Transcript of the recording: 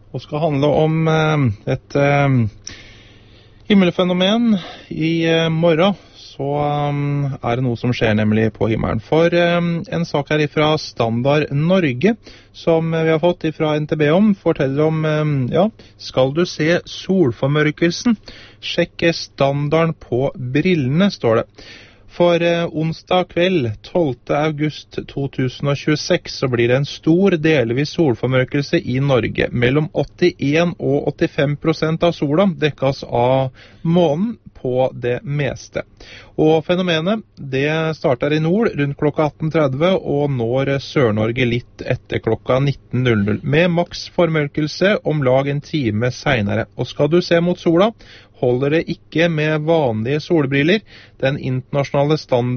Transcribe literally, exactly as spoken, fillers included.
og skal handle om eh, et eh, himmelfenomen. I eh, morgen så eh, er det noe som skjer nemlig på himmelen. For eh, en sak her fra Standard Norge, som vi har fått fra N T B om, forteller om, eh, ja, skal du se solformørkelsen? Sjekk standarden på brillene, står det. For eh, onsdag kveld, tolvte august to tusen og tjueseks, så blir det en stor delvis solformørkelse i Norge. Mellom åttien og åttifem prosent av sola dekkes av månen på det meste. Og fenomenet, det starter i nord rundt klokka atten tretti og når Sør-Norge litt etter klokka nitten null null, med maks formørkelse om lag en time senere. Og skal du se mot sola, holder det ikke med vanlige solbriller. Den internasjonale standarden